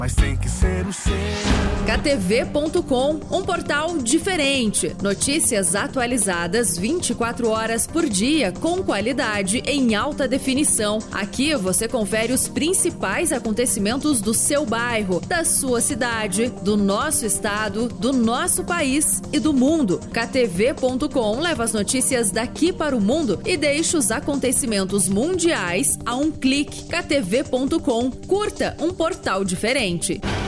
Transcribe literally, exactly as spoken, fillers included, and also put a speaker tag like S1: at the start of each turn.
S1: mas tem que ser o seu.
S2: K T V ponto com, um portal diferente. Notícias atualizadas vinte e quatro horas por dia, com qualidade em alta definição. Aqui você confere os principais acontecimentos do seu bairro, da sua cidade, do nosso estado, do nosso país e do mundo. K T V ponto com leva as notícias daqui para o mundo e deixa os acontecimentos mundiais a um clique. K T V ponto com, curta um portal diferente.